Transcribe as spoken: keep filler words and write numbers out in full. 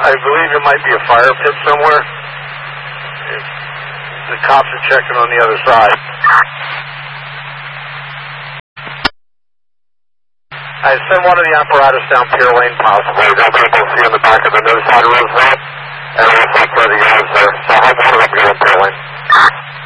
I believe it might be a fire pit somewhere. The cops are checking on the other side. I send one of the apparatus down Pier Lane possibly. They'll be able to see in the back of the nose side of Roosevelt. And it looks like where the guys there. So I have one of them going Pier Lane.